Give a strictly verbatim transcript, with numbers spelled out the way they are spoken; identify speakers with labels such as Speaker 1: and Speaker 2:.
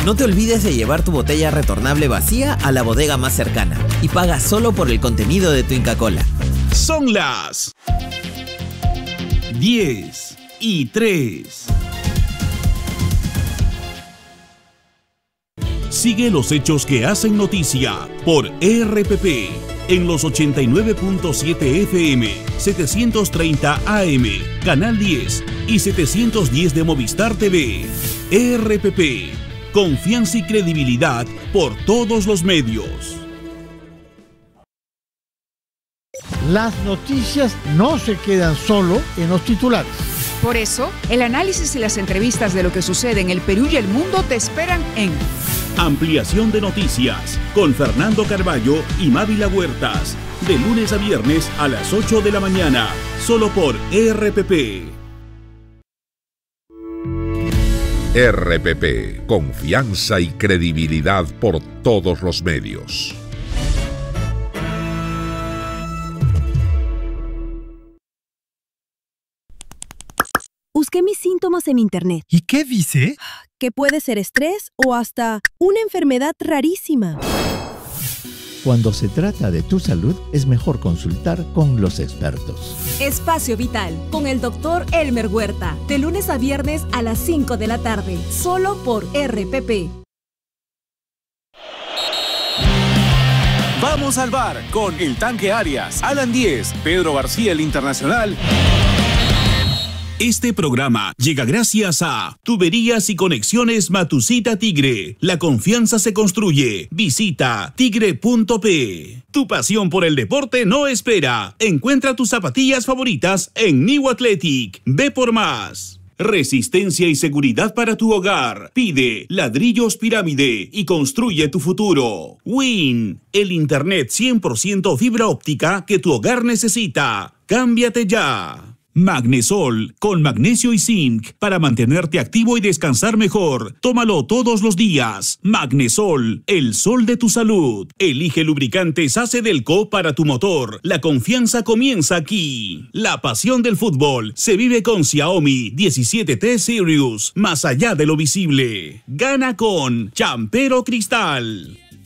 Speaker 1: No te olvides de llevar tu botella retornable vacía a la bodega más cercana y paga solo por el contenido de tu Inca Kola.
Speaker 2: Son las diez y tres. Sigue los hechos que hacen noticia por R P P en los ochenta y nueve punto siete F M, setecientos treinta A M, Canal diez y setecientos diez de Movistar T V. R P P, confianza y credibilidad por todos los medios.
Speaker 3: Las noticias no se quedan solo en los titulares.
Speaker 4: Por eso, el análisis y las entrevistas de lo que sucede en el Perú y el mundo te esperan en
Speaker 2: Ampliación de Noticias con Fernando Carballo y Mávila Huertas, de lunes a viernes a las ocho de la mañana, solo por R P P.
Speaker 5: R P P, confianza y credibilidad por todos los medios.
Speaker 6: Busqué mis síntomas en internet.
Speaker 7: ¿Y qué dice?
Speaker 6: Que puede ser estrés o hasta una enfermedad rarísima.
Speaker 8: Cuando se trata de tu salud, es mejor consultar con los expertos.
Speaker 9: Espacio Vital, con el doctor Elmer Huerta, de lunes a viernes a las cinco de la tarde, solo por R P P.
Speaker 10: Vamos al bar con El Tanque Arias, Alan Díez, Pedro García el Internacional.
Speaker 2: Este programa llega gracias a Tuberías y Conexiones Matusita Tigre. La confianza se construye. Visita tigre punto pe. Tu pasión por el deporte no espera. Encuentra tus zapatillas favoritas en New Athletic. Ve por más. Resistencia y seguridad para tu hogar. Pide ladrillos pirámide y construye tu futuro. Win, el internet cien por ciento fibra óptica que tu hogar necesita. Cámbiate ya. Magnesol, con magnesio y zinc, para mantenerte activo y descansar mejor. Tómalo todos los días. Magnesol, el sol de tu salud. Elige lubricantes A C Delco para tu motor. La confianza comienza aquí. La pasión del fútbol se vive con Xiaomi diecisiete T Series, más allá de lo visible. Gana con Champero Cristal.